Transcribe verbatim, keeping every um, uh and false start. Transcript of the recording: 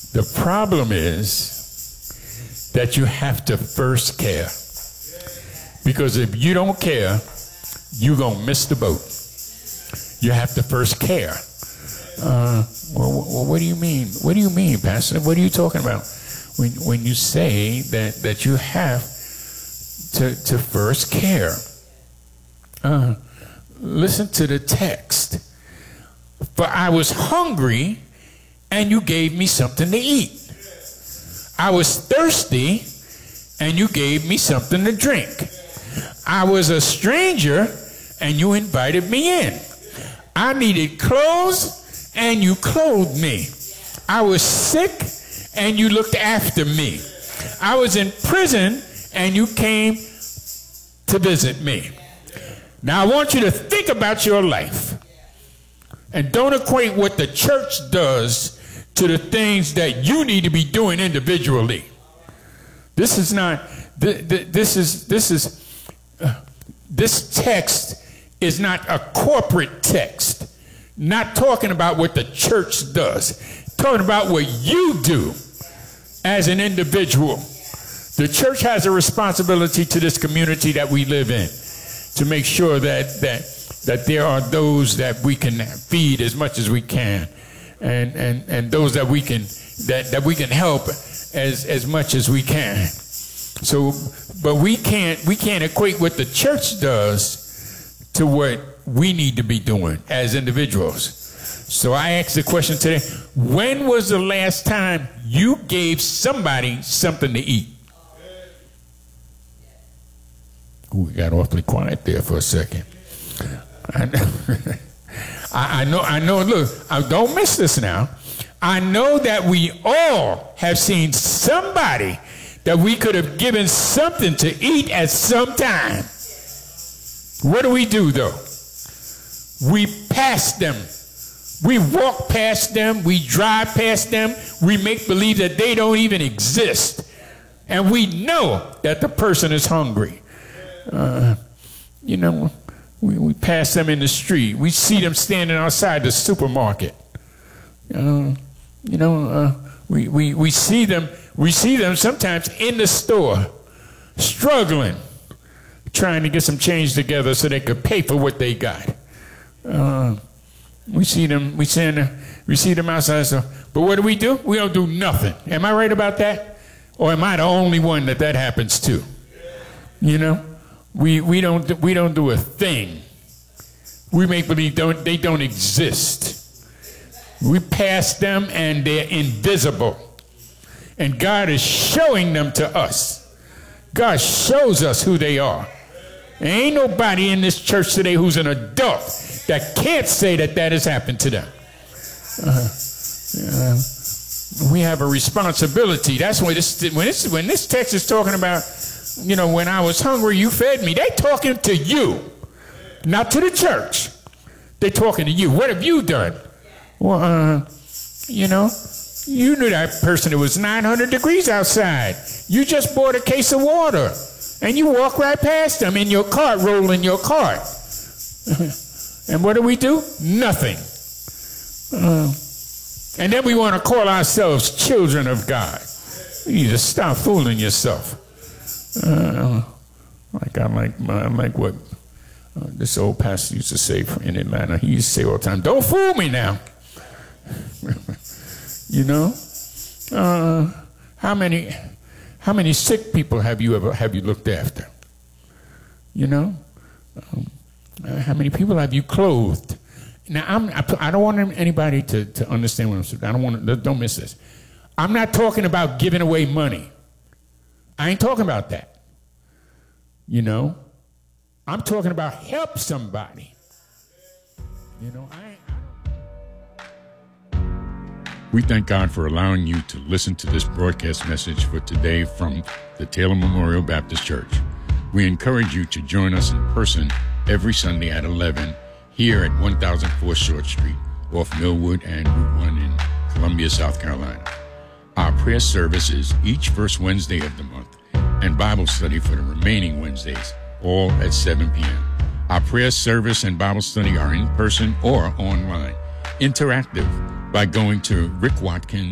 The problem is that you have to first care. Because if you don't care, you're going to miss the boat. You have to first care. Uh, well, what do you mean? What do you mean, Pastor? What are you talking about? When when you say that, that you have to, to first care. Uh, listen to the text. For I was hungry, and you gave me something to eat. I was thirsty, and you gave me something to drink. I was a stranger, and you invited me in. I needed clothes, and you clothed me. I was sick, and you looked after me. I was in prison, and you came to visit me. Now, I want you to think about your life. And don't equate what the church does to the things that you need to be doing individually. This is not, this is, this is, uh, this text is not a corporate text. Not talking about what the church does. Talking about what you do as an individual. The church has a responsibility to this community that we live in to make sure that, that, that there are those that we can feed as much as we can. And, and, and those that we can that, that we can help as, as much as we can. So, but we can't we can't equate what the church does to what we need to be doing as individuals. So I asked the question today, when was the last time you gave somebody something to eat? Ooh, we got awfully quiet there for a second. I know. I, I know, I know, look, I don't miss this now. I know that we all have seen somebody that we could have given something to eat at some time. What do we do, though? We pass them. We walk past them. We drive past them. We make believe that they don't even exist. And we know that the person is hungry. Uh, you know, We, we pass them in the street. We see them standing outside the supermarket. Uh, you know, uh, we, we, we see them. We see them sometimes in the store, struggling, trying to get some change together so they could pay for what they got. Uh, we see them. We see them. We see them outside. So, but what do we do? We don't do nothing. Am I right about that? Or am I the only one that that happens to? You know. We we don't we don't do a thing. We make believe don't they don't exist. We pass them and they're invisible. And God is showing them to us. God shows us who they are. There ain't nobody in this church today who's an adult that can't say that that has happened to them. Uh, uh, we have a responsibility. That's when this when this when this text is talking about, you know, when I was hungry, you fed me. They talking to you, not to the church. They talking to you. What have you done? Well, uh, you know, you knew that person. It was nine hundred degrees outside. You just bought a case of water, and you walk right past them in your cart, rolling your cart. And what do we do? Nothing. Uh, and then we want to call ourselves children of God. You need to stop fooling yourself. Uh, like I like my, like what uh, this old pastor used to say in Atlanta. He used to say all the time, "Don't fool me now." You know, uh, how many how many sick people have you ever have you looked after? You know, um, uh, how many people have you clothed? Now, I'm I, I don't want anybody to to understand what I'm saying. I don't want to, don't miss this. I'm not talking about giving away money. I ain't talking about that. You know, I'm talking about help somebody. You know, I, I We thank God for allowing you to listen to this broadcast message for today from the Taylor Memorial Baptist Church. We encourage you to join us in person every Sunday at eleven here at one thousand four Short Street off Millwood and Route one in Columbia, South Carolina. Our prayer service is each first Wednesday of the month, and Bible study for the remaining Wednesdays, all at seven p.m. Our prayer service and Bible study are in person or online, interactive, by going to Rick Watkins